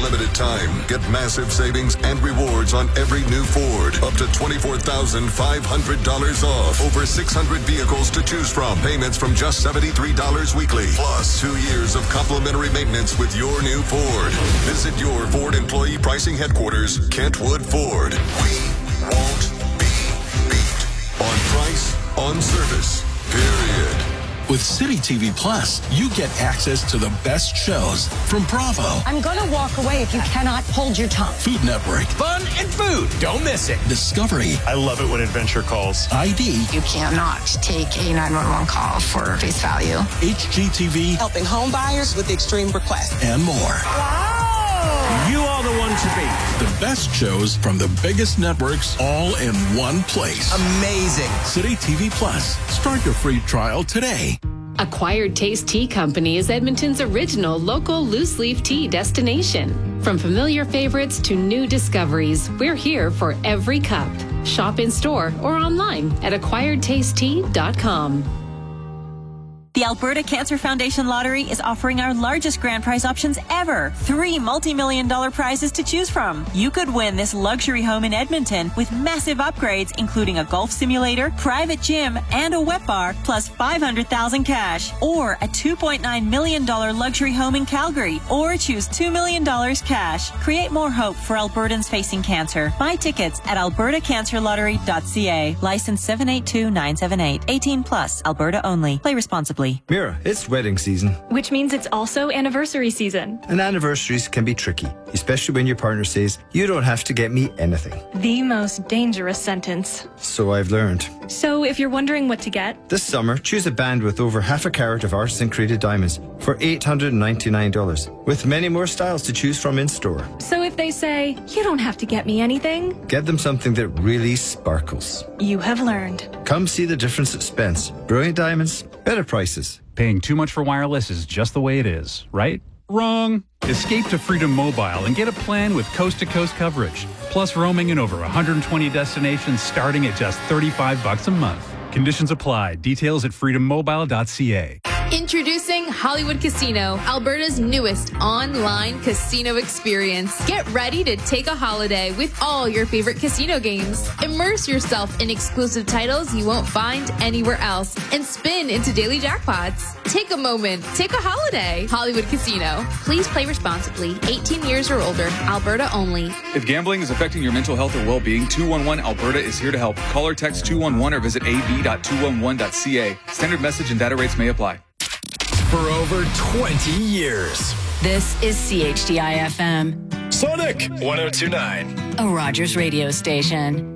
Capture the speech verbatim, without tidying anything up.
limited time, get massive savings and rewards on every new Ford. Up to twenty-four thousand five hundred dollars off. Over six hundred vehicles to choose from. Payments from just seventy-three dollars weekly. Plus two years of complimentary maintenance with your new Ford. Visit your Ford employee pricing headquarters, Kentwood Ford. We won't be beat. On price, on service, period. With City T V Plus, you get access to the best shows from Bravo. I'm going to walk away if you cannot hold your tongue. Food Network. Fun and food. Don't miss it. Discovery. I love it when adventure calls. I D. You cannot take a nine one one call for face value. H G T V. Helping home buyers with extreme requests. And more. Wow. You are the one to beat. The best shows from the biggest networks all in one place. Amazing. City T V Plus. Start your free trial today. Acquired Taste Tea Company is Edmonton's original local loose leaf tea destination. From familiar favorites to new discoveries, we're here for every cup. Shop in store or online at acquired taste tea dot com. The Alberta Cancer Foundation Lottery is offering our largest grand prize options ever. Three multi-million dollar prizes to choose from. You could win this luxury home in Edmonton with massive upgrades, including a golf simulator, private gym, and a wet bar, plus five hundred thousand cash. Or a two point nine million dollars luxury home in Calgary. Or choose two million dollars cash. Create more hope for Albertans facing cancer. Buy tickets at alberta cancer lottery dot c a. License seven eight two nine seven eight. eighteen plus. Alberta only. Play responsibly. Mira, it's wedding season. Which means it's also anniversary season. And anniversaries can be tricky, especially when your partner says, you don't have to get me anything. The most dangerous sentence. So I've learned. So if you're wondering what to get, this summer, choose a band with over half a carat of artisan created diamonds for eight hundred ninety-nine dollars, with many more styles to choose from in store. So if they say, you don't have to get me anything, get them something that really sparkles. You have learned. Come see the difference at Spence. Brilliant diamonds, better prices. Paying too much for wireless is just the way it is, right? Wrong. Escape to Freedom Mobile and get a plan with coast-to-coast coverage, plus roaming in over one hundred twenty destinations starting at just thirty-five bucks a month. Conditions apply. Details at freedom mobile dot c a. Introducing Hollywood Casino, Alberta's newest online casino experience. Get ready to take a holiday with all your favorite casino games. Immerse yourself in exclusive titles you won't find anywhere else and spin into daily jackpots. Take a moment. Take a holiday. Hollywood Casino. Please play responsibly. eighteen years or older. Alberta only. If gambling is affecting your mental health or well-being, two one one Alberta is here to help. Call or text two one one or visit a b dot two one one dot c a. Standard message and data rates may apply. For over twenty years. This is C H D I F M. Sonic one oh two point nine. A Rogers radio station.